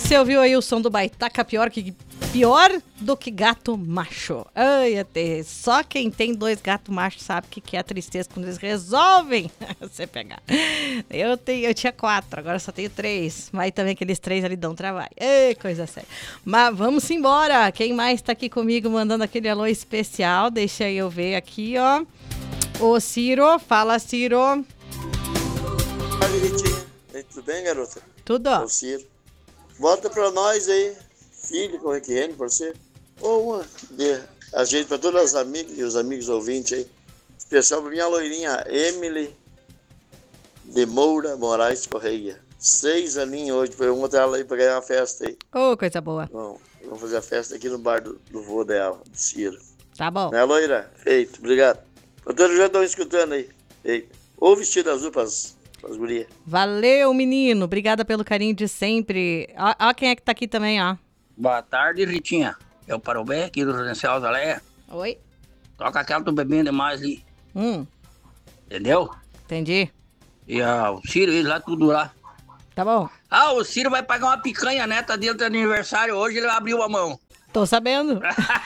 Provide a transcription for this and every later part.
Você ouviu aí o som do Baitaca, pior do que gato macho. Ai, até só quem tem 2 gatos machos sabe o que é a tristeza quando eles resolvem você pegar. Eu tinha 4, agora só tenho 3. Mas também aqueles 3 ali dão trabalho. Ei, coisa séria. Mas vamos embora. Quem mais tá aqui comigo mandando aquele alô especial? Deixa eu ver aqui, ó. O Ciro. Fala, Ciro. Fala, Ritinha. Tudo bem, garota? Tudo. É o Ciro. Bota pra nós aí, filho, como é que é, pra você? Ou uma de ajeito pra todas as amigas e os amigos ouvintes aí. Especial pra minha loirinha, Emily de Moura Moraes Correia. 6 aninhos hoje, foi uma dela aí pra ganhar uma festa aí. Ô, coisa boa. Bom, vamos fazer a festa aqui no bar do vô dela, do Ciro. Tá bom. Né, loira? Feito, obrigado. Todos já estão escutando aí. Feito. Ou vestido azul pras gurias. Valeu, menino. Obrigada pelo carinho de sempre. Ó quem é que tá aqui também, ó. Boa tarde, Ritinha. É o Parobé aqui do Residencial Zaleia. Oi. Toca aquela que tô bebendo demais ali. Entendeu? Entendi. E o Ciro, eles lá, tudo lá. Tá bom. O Ciro vai pagar uma picanha, né? Tá dentro do aniversário hoje, ele abriu a mão. Tô sabendo.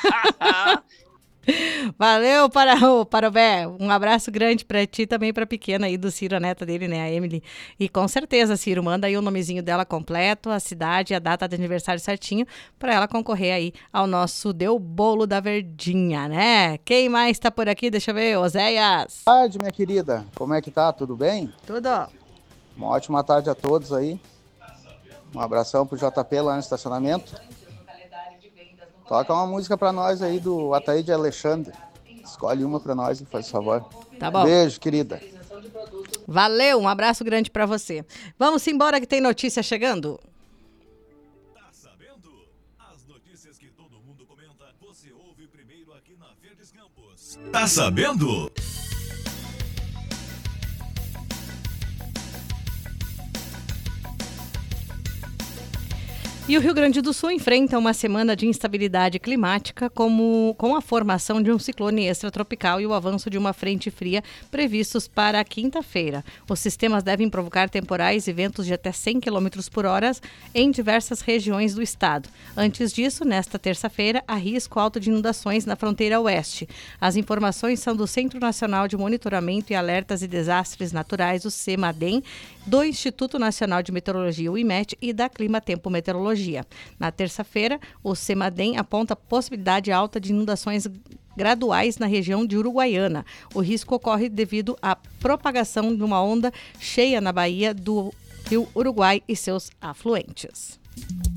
Valeu, Parobé. Um abraço grande pra ti, também pra pequena aí do Ciro, a neta dele, né, a Emily. E com certeza, Ciro, manda aí o nomezinho dela completo, a cidade e a data de aniversário certinho, pra ela concorrer aí ao nosso Deu Bolo da Verdinha, né? Quem mais tá por aqui? Deixa eu ver, Oséias. Boa tarde, minha querida. Como é que tá? Tudo bem? Tudo. Uma ótima tarde a todos aí. Um abração pro JP lá no estacionamento. Toca uma música pra nós aí do Ataíde Alexandre. Escolhe uma pra nós, faz favor. Tá bom. Beijo, querida. Valeu, um abraço grande pra você. Vamos embora que tem notícia chegando. Tá sabendo? As notícias que todo mundo comenta, você ouve primeiro aqui na Verdes Campos. Tá sabendo? E o Rio Grande do Sul enfrenta uma semana de instabilidade climática com a formação de um ciclone extratropical e o avanço de uma frente fria previstos para a quinta-feira. Os sistemas devem provocar temporais e ventos de até 100 km por hora em diversas regiões do estado. Antes disso, nesta terça-feira, há risco alto de inundações na fronteira oeste. As informações são do Centro Nacional de Monitoramento e Alertas e Desastres Naturais, o CEMADEM, do Instituto Nacional de Meteorologia, o IMET, e da Clima Tempo Meteorologia. Na terça-feira, o CEMADEM aponta possibilidade alta de inundações graduais na região de Uruguaiana. O risco ocorre devido à propagação de uma onda cheia na baía do Rio Uruguai e seus afluentes.